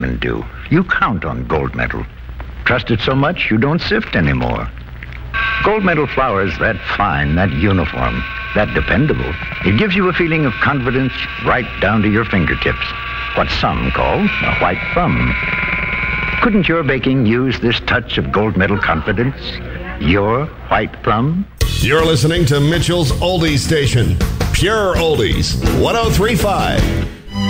and do. You count on Gold Medal. Trust it so much you don't sift anymore. Gold Medal flour's that fine, that uniform, that dependable. It gives you a feeling of confidence right down to your fingertips. What some call a white thumb. Couldn't your baking use this touch of Gold Medal confidence? Your white thumb? You're listening to Mitchell's Oldies Station. Pure Oldies, 103.5.